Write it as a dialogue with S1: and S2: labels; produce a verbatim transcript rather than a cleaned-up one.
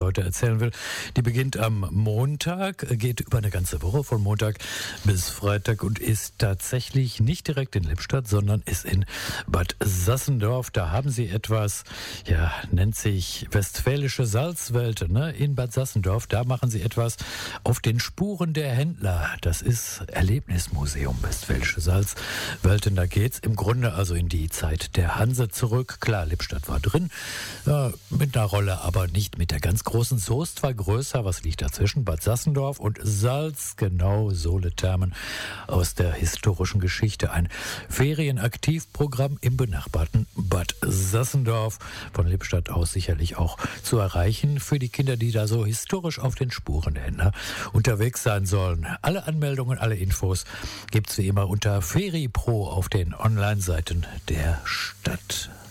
S1: heute erzählen will. Die beginnt am Montag, geht über eine ganze Woche von Montag bis Freitag und ist tatsächlich nicht direkt in Lippstadt, sondern ist in Bad Sassendorf. Da haben sie etwas, ja, nennt sich Westfälische Salzwelt, ne? In Bad Sassendorf. Da machen sie etwas auf den Spuren der Händler. Das ist Erlebnismuseum Westfälische Salzwelten. Da geht's im Grunde also in die Zeit der Hanse zurück. Klar, Lippstadt war drin, ja, mit einer Rolle, aber nicht mit der ganz großen. Soest war größer. Was liegt dazwischen? Bad Sassendorf und Salz, genau, Solethermen aus der historischen Geschichte. Ein Ferienaktivprogramm im benachbarten Bad Sassendorf. Von Lippstadt aus sicherlich auch zu erreichen für die Kinder, die da so historisch auf den Spuren der Händler unterwegs sein sollen. Alle Anmeldungen, alle Infos gibt's wie immer unter FeriPro auf den Online-Seiten der Stadt.